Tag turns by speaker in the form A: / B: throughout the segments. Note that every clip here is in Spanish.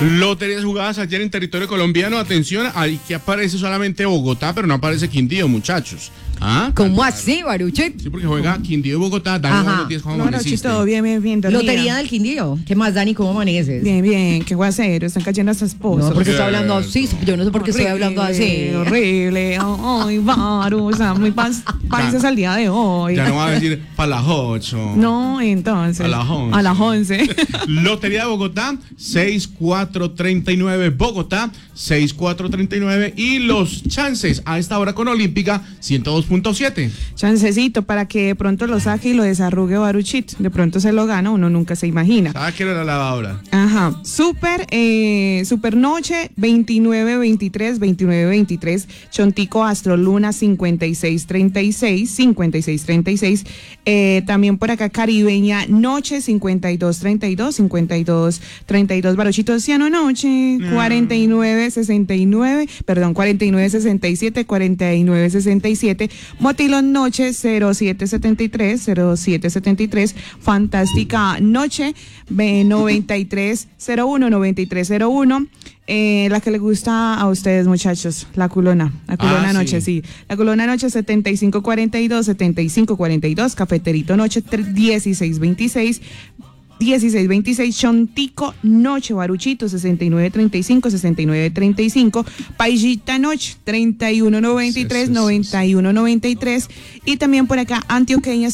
A: Loterías jugadas ayer en territorio colombiano. Atención, ahí que aparece solamente Bogotá, pero no aparece Quindío, muchachos. ¿Ah?
B: ¿Cómo así, Baruchito?
A: Sí, porque juega Quindío y Bogotá. Dani, buenos días, ¿cómo amaneciste?
C: Baruchito, bien, dormida.
B: Lotería del Quindío. ¿Qué más, Dani? ¿Cómo amaneces?
C: Bien, qué guacero, están cayendo hasta esposos.
B: No, porque está hablando así. Yo no sé por qué estoy hablando así.
C: Horrible, ay, Baru, o sea, muy países al día de hoy.
A: Ya no va a decir para las 8.
C: No, entonces.
A: A las 11.
C: A las 11.
A: Lotería de Bogotá, 6439. Bogotá, 6439. Y los chances a esta hora con Olímpica, 102.7.
C: Chancecito para que de pronto lo saque y lo desarrugue Baruchito. De pronto se lo gana, uno nunca se imagina.
A: ¿Sabes qué era la lavadora?
C: Ajá, super noche 29-23, Chontico Astro Luna 56-36, también por acá Caribeña Noche 52-32, Baruchito Ciano Noche 49-67, Motilón Noche 0773, Fantástica Noche 9301, la que le gusta a ustedes, muchachos, la culona noche, sí. La culona noche 7542, Cafeterito Noche 1626, Chontico Noche Baruchito 6935, Paillita Noche 3193, y también por acá Antioqueña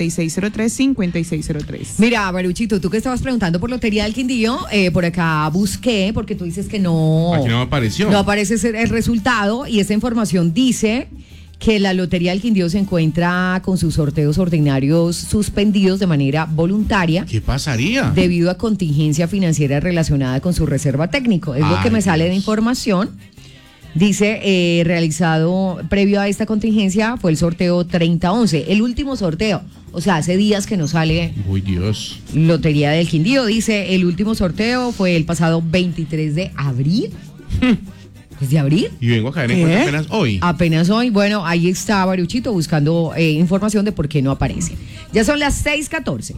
C: 5603.
B: Mira, Baruchito, tú que estabas preguntando por Lotería del Quindío, por acá busqué, porque tú dices que no.
A: Aquí no apareció.
B: No aparece el resultado, y esa información dice que la Lotería del Quindío se encuentra con sus sorteos ordinarios suspendidos de manera voluntaria.
A: ¿Qué pasaría?
B: Debido a contingencia financiera relacionada con su reserva técnico. Es lo que me sale de información. Dice, realizado previo a esta contingencia fue el sorteo 3011, el último sorteo. O sea, hace días que no sale.
A: Uy, Dios.
B: Lotería del Quindío. Dice, el último sorteo fue el pasado 23 de abril. ¿Es de abril?
A: Y vengo a caer en cuenta apenas hoy.
B: Apenas hoy. Bueno, ahí está Baruchito buscando información de por qué no aparece. Ya son las 6:14.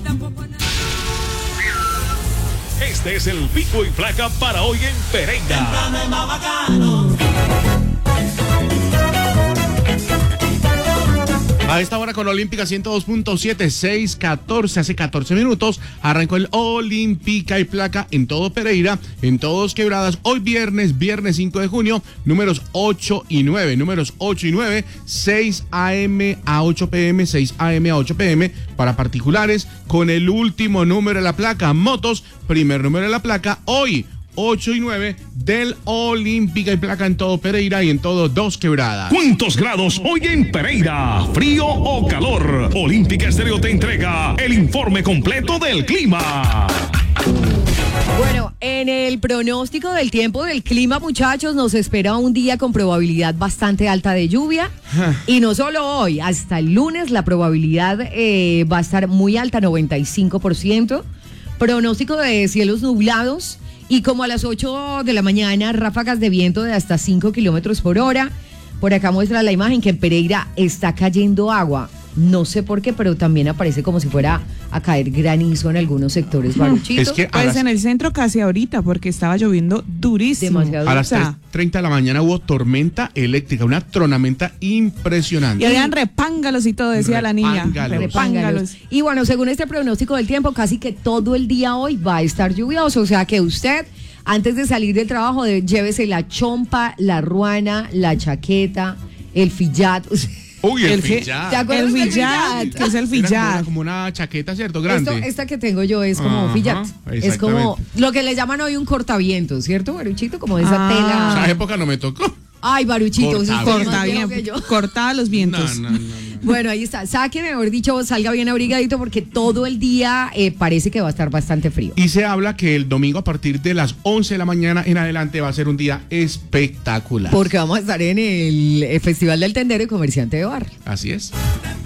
D: Este es el pico y placa para hoy en Pereira.
A: A esta hora con Olímpica 102.7, 6:14, hace 14 minutos arrancó el Olímpica y Placa en todo Pereira, en todos Quebradas. Hoy viernes 5 de junio, números 8 y 9, 6 a.m. a 8 p.m., 6 a.m. a 8 p.m. para particulares, con el último número de la placa. Motos, primer número de la placa, hoy 8 y 9 del Olímpica y Placa en todo Pereira y en todo Dos Quebradas.
D: ¿Cuántos grados hoy en Pereira? ¿Frío o calor? Olímpica Estéreo te entrega el informe completo del clima.
B: Bueno, en el pronóstico del tiempo del clima, muchachos, nos espera un día con probabilidad bastante alta de lluvia. Y no solo hoy, hasta el lunes la probabilidad va a estar muy alta, 95%. Pronóstico de cielos nublados. Y como a las 8 de la mañana, ráfagas de viento de hasta 5 kilómetros por hora. Por acá muestra la imagen que en Pereira está cayendo agua. No sé por qué, pero también aparece como si fuera a caer granizo en algunos sectores, Baruchito.
A: Es que
C: Pues en el centro casi ahorita, porque estaba lloviendo durísimo.
B: Demasiado.
A: a las 3:30 de la mañana hubo tormenta eléctrica, una tronamenta impresionante.
C: Y habían repángalos y todo, decía la niña. Repángalos.
B: Y bueno, según este pronóstico del tiempo, casi que todo el día hoy va a estar lluvioso. O sea que usted, antes de salir del trabajo, llévese la chompa, la ruana, la chaqueta, el fillat.
A: Uy, el
B: ¿Te
A: fillat.
B: acuerdas
C: El
B: del
C: fillat, que es el
A: Era
C: fillat.
A: como una chaqueta, ¿cierto? Grande.
B: Esta que tengo yo es como fillat. Es como
A: exactamente.
B: lo que le llaman hoy un cortavientos, ¿cierto, Baruchito? Como esa tela.
A: Esa época no me tocó.
B: Ay, Baruchito, eso es
A: Corta
B: más
C: Corta
B: viejo
C: bien,
B: que yo.
C: cortada los vientos.
A: No.
B: Bueno, ahí está. Saque, mejor dicho, salga bien abrigadito porque todo el día parece que va a estar bastante frío.
A: Y se habla que el domingo a partir de las 11 de la mañana en adelante va a ser un día espectacular.
B: Porque vamos a estar en el Festival del Tendero y Comerciante de Barrio.
A: Así es.